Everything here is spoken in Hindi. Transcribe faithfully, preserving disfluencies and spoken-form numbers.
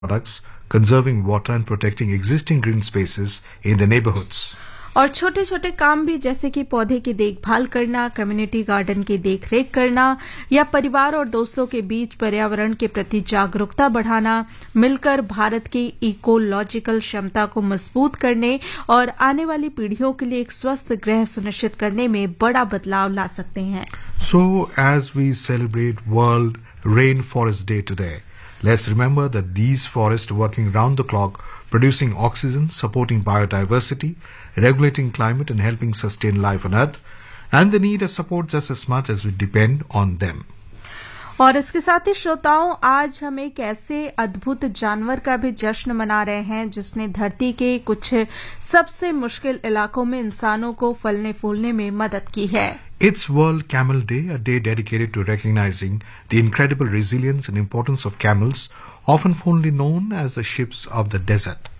products, conserving water and protecting existing green spaces in the neighborhoods. और छोटे छोटे काम भी जैसे कि पौधे की देखभाल करना, कम्युनिटी गार्डन की देखरेख करना या परिवार और दोस्तों के बीच पर्यावरण के प्रति जागरूकता बढ़ाना मिलकर भारत की इकोलॉजिकल क्षमता को मजबूत करने और आने वाली पीढ़ियों के लिए एक स्वस्थ ग्रह सुनिश्चित करने में बड़ा बदलाव ला सकते हैं. So, as we celebrate World Rainforest Day today, let's remember that these forests working round the clock, producing oxygen, supporting biodiversity, regulating climate and helping sustain life on Earth, and they need our support just as much as we depend on them. और इसके साथ ही श्रोताओं, आज हम एक ऐसे अद्भुत जानवर का भी जश्न मना रहे हैं जिसने धरती के कुछ सबसे मुश्किल इलाकों में इंसानों को फलने फूलने में मदद की है. It's World Camel Day, a day dedicated to recognizing the incredible resilience and importance of camels, often fondly known as the ships of the desert.